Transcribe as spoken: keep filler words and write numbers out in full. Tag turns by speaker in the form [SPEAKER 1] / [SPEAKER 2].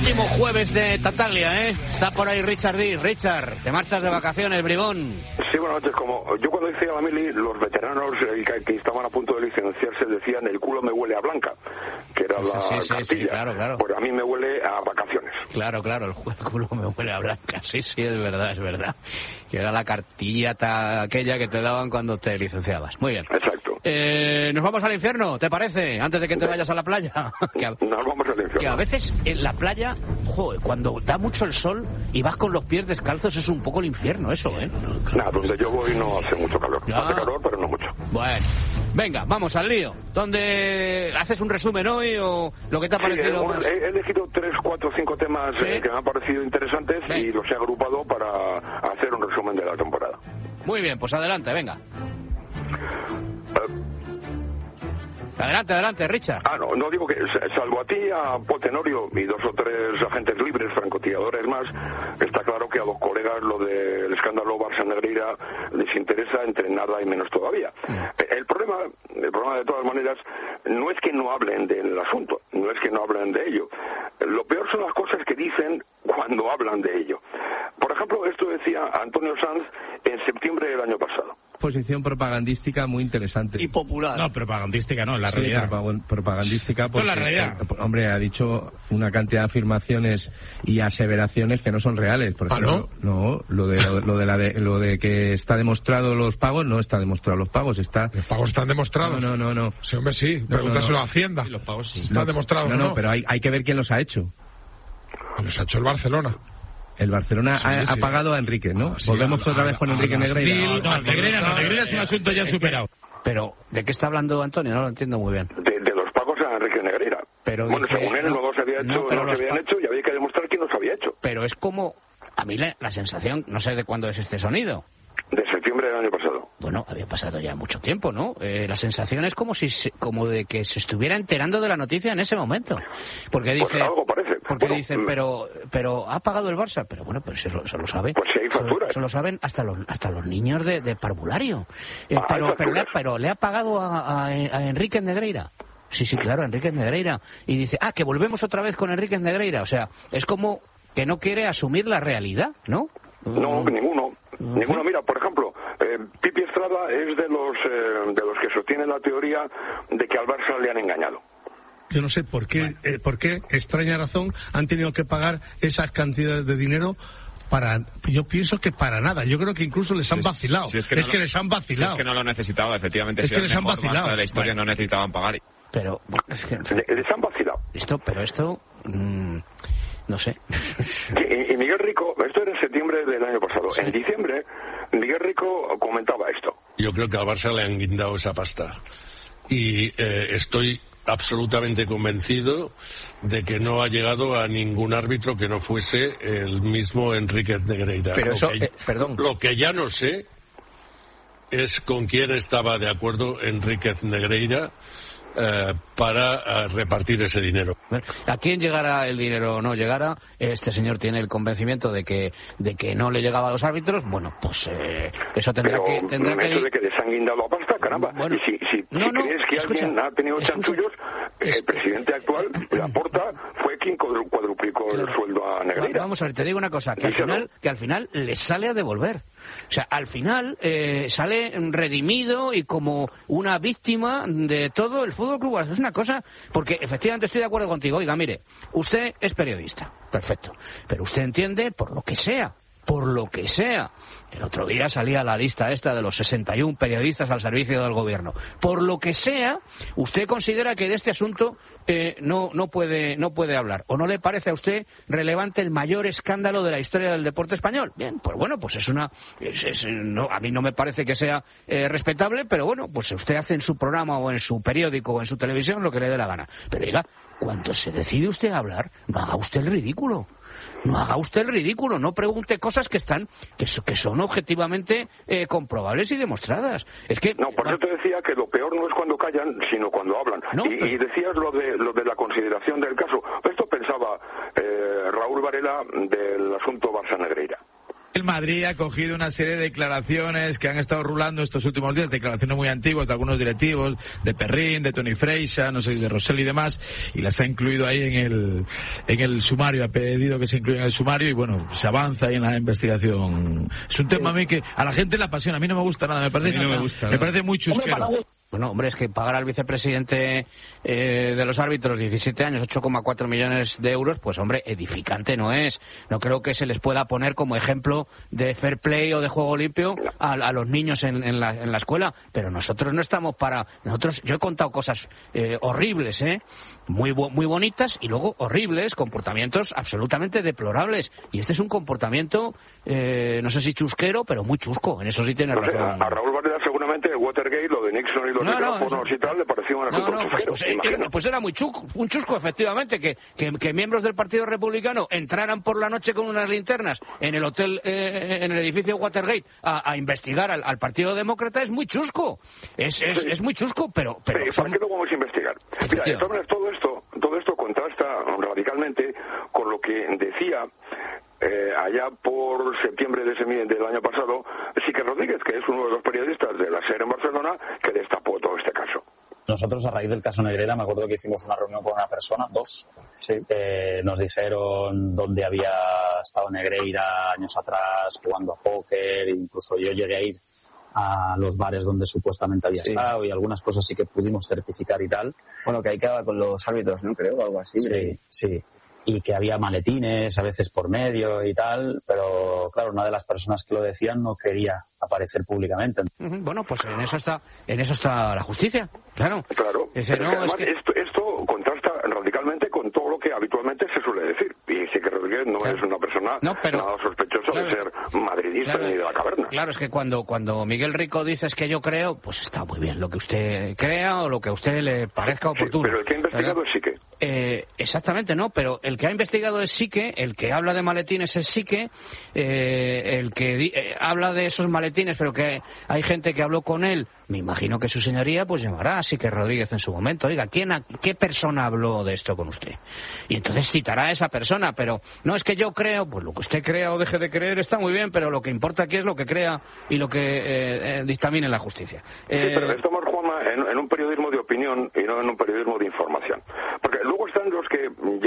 [SPEAKER 1] Último jueves de Tatalia, ¿eh? Está por ahí Richard Diz. Richard, te marchas de vacaciones, bribón.
[SPEAKER 2] Sí, buenas noches. Como yo cuando hice a la mili, los veteranos eh, que, que estaban a punto de licenciarse decían el culo me huele a blanca, que era la
[SPEAKER 1] sí, sí,
[SPEAKER 2] cartilla.
[SPEAKER 1] Sí, claro, claro.
[SPEAKER 2] Pues a mí me huele a vacaciones.
[SPEAKER 1] Claro, claro, el, el culo me huele a blanca. Sí, sí, es verdad, es verdad. Que era la cartilla ta, aquella que te daban cuando te licenciabas. Muy bien.
[SPEAKER 2] Exacto.
[SPEAKER 1] Eh, nos vamos al infierno, ¿te parece? Antes de que te vayas a la playa. que a,
[SPEAKER 2] nos vamos al infierno.
[SPEAKER 1] Que a veces en la playa, joder, cuando da mucho el sol y vas con los pies descalzos es un poco el infierno eso, ¿eh?
[SPEAKER 2] Nada, donde yo voy no hace mucho calor.
[SPEAKER 1] Ya.
[SPEAKER 2] Hace calor, pero no mucho.
[SPEAKER 1] Bueno, venga, vamos al lío. ¿Dónde haces un resumen hoy o lo que te ha parecido?
[SPEAKER 2] Sí,
[SPEAKER 1] más?
[SPEAKER 2] he, he elegido tres, cuatro, cinco temas
[SPEAKER 1] ¿Sí?
[SPEAKER 2] eh, que me han parecido interesantes Ven. y los he agrupado para hacer un resumen de la temporada.
[SPEAKER 1] Muy bien, pues adelante, venga.
[SPEAKER 2] Uh,
[SPEAKER 1] Adelante, adelante, Richard.
[SPEAKER 2] Ah, no, no digo que, salvo a ti, a Paul Tenorio y dos o tres agentes libres, francotiradores más, está claro que a los colegas lo del escándalo Barça Negreira les interesa entre nada y menos todavía. Mm. El problema, el problema de todas maneras, no es que no hablen del asunto, no es que no hablen de ello. Lo peor son las cosas que dicen cuando hablan de ello. Por ejemplo, esto decía Antonio Sanz en septiembre del año pasado.
[SPEAKER 3] Posición propagandística muy interesante.
[SPEAKER 1] Y popular.
[SPEAKER 4] No, propagandística no, en la
[SPEAKER 3] sí,
[SPEAKER 4] realidad.
[SPEAKER 3] Propagandística porque,
[SPEAKER 4] la realidad.
[SPEAKER 3] hombre, ha dicho una cantidad de afirmaciones y aseveraciones que no son reales. Por ejemplo,
[SPEAKER 5] ¿Ah, no?
[SPEAKER 3] No, lo de, lo, lo, de la de, lo de que está demostrado los pagos, no está demostrado los pagos, está...
[SPEAKER 5] Los pagos están demostrados.
[SPEAKER 3] No, no, no. no.
[SPEAKER 5] Sí, hombre, sí, pregúntaselo
[SPEAKER 3] no, no.
[SPEAKER 5] a Hacienda.
[SPEAKER 4] Sí, los pagos sí.
[SPEAKER 5] Están
[SPEAKER 3] no,
[SPEAKER 5] demostrados,
[SPEAKER 3] no, no,
[SPEAKER 5] ¿no?
[SPEAKER 3] pero hay, hay que ver quién los ha hecho.
[SPEAKER 5] Los ha hecho el Barcelona.
[SPEAKER 3] El Barcelona
[SPEAKER 5] sí,
[SPEAKER 3] ha,
[SPEAKER 5] sí.
[SPEAKER 3] ha pagado a Enrique, ¿no?
[SPEAKER 5] Ah, sí,
[SPEAKER 3] Volvemos
[SPEAKER 5] a,
[SPEAKER 3] otra
[SPEAKER 5] a,
[SPEAKER 3] vez con
[SPEAKER 5] a,
[SPEAKER 3] Enrique
[SPEAKER 5] a
[SPEAKER 3] Negreira.
[SPEAKER 5] Mil,
[SPEAKER 4] No, Negreira no, Negreira es un asunto ya superado.
[SPEAKER 1] Pero, ¿de qué está hablando Antonio? No lo entiendo muy bien.
[SPEAKER 2] De, de los pagos a Enrique Negreira.
[SPEAKER 1] Pero
[SPEAKER 2] bueno,
[SPEAKER 1] dice,
[SPEAKER 2] según él, no, no se había hecho,
[SPEAKER 1] no,
[SPEAKER 2] no, no se habían
[SPEAKER 1] pa-
[SPEAKER 2] hecho y había que demostrar quién los había hecho.
[SPEAKER 1] Pero es como, a mí la, la sensación, no sé de cuándo es este sonido.
[SPEAKER 2] De septiembre del año pasado.
[SPEAKER 1] Bueno, había pasado ya mucho tiempo, ¿no? Eh, la sensación es como si se, como de que se estuviera enterando de la noticia en ese momento. Porque dice,
[SPEAKER 2] pues algo parece.
[SPEAKER 1] porque
[SPEAKER 2] bueno,
[SPEAKER 1] dicen, pero pero ha pagado el Barça, pero bueno, pues se lo, se lo sabe.
[SPEAKER 2] Pues si hay facturas.
[SPEAKER 1] Se lo saben hasta los hasta los niños de, de parvulario. Eh,
[SPEAKER 2] Ah,
[SPEAKER 1] pero,
[SPEAKER 2] hay
[SPEAKER 1] pero, le ha,
[SPEAKER 2] facturas.
[SPEAKER 1] pero le ha pagado a, a, a Enrique Negreira. Sí, sí, claro, Enrique Negreira. Y dice, ah, que volvemos otra vez con Enrique Negreira. O sea, es como que no quiere asumir la realidad, ¿no?
[SPEAKER 2] No,
[SPEAKER 1] Mm.
[SPEAKER 2] ninguno.
[SPEAKER 1] Mm.
[SPEAKER 2] Ninguno. Mira, por ejemplo, eh, Pipi Estrada es de los eh, de los que sostienen la teoría de que al Barça le han engañado.
[SPEAKER 6] Yo no sé por qué, eh, por qué, extraña razón, han tenido que pagar esas cantidades de dinero para, yo pienso que para nada. Yo creo que incluso les han
[SPEAKER 7] Si es-
[SPEAKER 6] vacilado.
[SPEAKER 7] si es que,
[SPEAKER 6] es
[SPEAKER 7] no
[SPEAKER 6] que
[SPEAKER 7] lo-
[SPEAKER 6] les han
[SPEAKER 7] si
[SPEAKER 6] vacilado.
[SPEAKER 7] es que no lo necesitaba, efectivamente.
[SPEAKER 6] Es
[SPEAKER 7] si
[SPEAKER 6] que
[SPEAKER 7] el
[SPEAKER 6] les han
[SPEAKER 7] mejor
[SPEAKER 6] vacilado.
[SPEAKER 7] Barça de la historia
[SPEAKER 6] Bueno.
[SPEAKER 7] no necesitaban pagar.
[SPEAKER 1] Pero, bueno, es que,
[SPEAKER 2] Le- les han vacilado.
[SPEAKER 1] esto, pero esto, mmm, no sé.
[SPEAKER 2] Y, y Miguel Rico, esto era en septiembre del año pasado.
[SPEAKER 1] Sí.
[SPEAKER 2] En diciembre, Miguel Rico comentaba esto.
[SPEAKER 8] Yo creo que al Barça le han guindado esa pasta. Y eh, estoy absolutamente convencido de que no ha llegado a ningún árbitro que no fuese el mismo Enrique Negreira.
[SPEAKER 9] Pero
[SPEAKER 8] Lo
[SPEAKER 9] eso,
[SPEAKER 8] que-
[SPEAKER 9] eh, perdón.
[SPEAKER 8] Lo que ya no sé es con quién estaba de acuerdo Enríquez Negreira eh, para eh, repartir ese dinero.
[SPEAKER 1] Bueno, a quién llegara el dinero o no llegara, este señor tiene el convencimiento de que de que no le llegaba a los árbitros. Bueno, pues eh, eso tendrá
[SPEAKER 2] Pero
[SPEAKER 1] que tendrá que
[SPEAKER 2] eso de que les han guindado la pasta, caramba.
[SPEAKER 1] Bueno,
[SPEAKER 2] y si, si,
[SPEAKER 1] no,
[SPEAKER 2] si
[SPEAKER 1] no,
[SPEAKER 2] crees que
[SPEAKER 1] escucha,
[SPEAKER 2] alguien ha tenido
[SPEAKER 1] escucha,
[SPEAKER 2] chanchullos,
[SPEAKER 1] es-
[SPEAKER 2] el presidente actual, Laporta, fue quien cuadru- cuadruplicó
[SPEAKER 1] Claro.
[SPEAKER 2] el sueldo a Negreira.
[SPEAKER 1] Vamos a ver, te digo una cosa, que al
[SPEAKER 2] Díselo.
[SPEAKER 1] final, que al final le sale a devolver. O sea, al final eh, sale redimido y como una víctima de todo el Fútbol Club Barcelona. Es una cosa, porque efectivamente estoy de acuerdo contigo. Oiga, mire, usted es periodista, perfecto, pero usted entiende por lo que sea. Por lo que sea. El otro día salía la lista esta de los sesenta y uno periodistas al servicio del gobierno. Por lo que sea, usted considera que de este asunto eh, no, no, puede, no puede hablar. ¿O no le parece a usted relevante el mayor escándalo de la historia del deporte español? Bien, pues bueno, pues es una... es- es- no, a mí no me parece que sea eh, respetable, pero bueno, pues usted hace en su programa o en su periódico o en su televisión lo que le dé la gana. Pero diga, cuando se decide usted a hablar, no haga usted el ridículo. No haga usted el ridículo, no pregunte cosas que están que, so- que son objetivamente eh, comprobables y demostradas. Es que
[SPEAKER 2] No, por eso te decía que lo peor no es cuando callan, sino cuando hablan.
[SPEAKER 1] No,
[SPEAKER 2] y,
[SPEAKER 1] pero-
[SPEAKER 2] y decías lo de lo de la consideración del caso. Esto pensaba eh, Raúl Varela del asunto Barça Negreira.
[SPEAKER 7] El Madrid ha cogido una serie de declaraciones que han estado rulando estos últimos días, declaraciones muy antiguas de algunos directivos, de Perrín, de Toni Freixa, no sé, de Rosell y demás, y las ha incluido ahí en el en el sumario, ha pedido que se incluya en el sumario y bueno, se avanza ahí en la investigación. Es un tema a mí que a la gente le apasiona, a mí no me gusta nada, me parece,
[SPEAKER 3] a mí no me gusta,
[SPEAKER 7] me
[SPEAKER 3] ¿no?
[SPEAKER 7] parece muy chusquero.
[SPEAKER 1] Bueno, hombre, es que pagar al vicepresidente eh, de los árbitros diecisiete años, ocho coma cuatro millones de euros, pues hombre, edificante no es. No creo que se les pueda poner como ejemplo de fair play o de juego limpio a, a los niños en, en, la, en la escuela. Pero nosotros no estamos para... nosotros Yo he contado cosas eh, horribles, ¿eh? Muy, muy bonitas y luego horribles, comportamientos absolutamente deplorables. Y este es un comportamiento, eh, no sé si chusquero, pero muy chusco. En eso sí tiene
[SPEAKER 2] no sé,
[SPEAKER 1] razón.
[SPEAKER 2] a, a Raúl Varela seguramente el Watergate, lo de Nixon y los
[SPEAKER 1] No, no,
[SPEAKER 2] micrófonos
[SPEAKER 1] eso...
[SPEAKER 2] y tal, le parecía un asunto
[SPEAKER 1] No, no, pues,
[SPEAKER 2] chusquero,
[SPEAKER 1] pues, eh,
[SPEAKER 2] imagino.
[SPEAKER 1] pues era muy chusco, un chusco, efectivamente, que, que, que miembros del Partido Republicano entraran por la noche con unas linternas en el hotel, eh, en el edificio Watergate, a, a investigar al, al Partido Demócrata, es muy chusco. Es, es,
[SPEAKER 2] Sí.
[SPEAKER 1] es muy chusco, pero... pero
[SPEAKER 2] Sí,
[SPEAKER 1] son...
[SPEAKER 2] ¿para qué lo vamos a investigar? Mira, de todas maneras, todo esto, todo esto contrasta radicalmente con lo que decía eh, allá por septiembre de ese, del año pasado Sique Rodríguez, que es uno de los periodistas de la SER en Barcelona, que destapó todo este caso.
[SPEAKER 9] Nosotros, a raíz del caso Negreira, me acuerdo que hicimos una reunión con una persona, dos, sí. eh, nos dijeron dónde había estado Negreira años atrás jugando a póker, incluso yo llegué a ir a los bares donde supuestamente había sí. estado y algunas cosas sí que pudimos certificar y tal.
[SPEAKER 10] Bueno, que ahí quedaba con los árbitros, ¿no? Creo, o algo así.
[SPEAKER 9] Sí,
[SPEAKER 10] ¿verdad?
[SPEAKER 9] sí. Y que había maletines a veces por medio y tal, pero claro, una de las personas que lo decían no quería aparecer públicamente.
[SPEAKER 1] Bueno, pues en eso está, en eso está la justicia, claro.
[SPEAKER 2] Claro.
[SPEAKER 1] Ese,
[SPEAKER 2] pero
[SPEAKER 1] no,
[SPEAKER 2] es
[SPEAKER 1] es
[SPEAKER 2] que
[SPEAKER 1] que...
[SPEAKER 2] esto, esto contrasta radicalmente con todo lo que habitualmente se suele decir. Y Sique Rodríguez no claro. es una persona no, pero... nada sospechosa claro. de ser madridista claro. ni de la caverna.
[SPEAKER 1] Claro, es que cuando, cuando Miguel Rico dice es que yo creo, pues está muy bien lo que usted crea o lo que a usted le parezca oportuno.
[SPEAKER 2] Sí, pero el que ha investigado ¿verdad? Es Sique.
[SPEAKER 1] Eh, exactamente, no, pero el que ha investigado es Sique, el que habla de maletines es Sique, eh, el que di- eh, habla de esos maletines, pero que hay gente que habló con él, me imagino que su señoría pues llamará a Sique Rodríguez en su momento. Oiga, ¿quién ha- ¿qué persona habló de esto con usted? Y entonces citará a esa persona, pero no es que yo creo, pues lo que usted crea o deje de creer está muy bien, pero lo que importa aquí es lo que crea y lo que eh, eh, dictamine la justicia. Eh,
[SPEAKER 2] sí, pero estamos, Juanma, en, en un periodismo de opinión y no en un periodismo de información. Porque luego están los que ya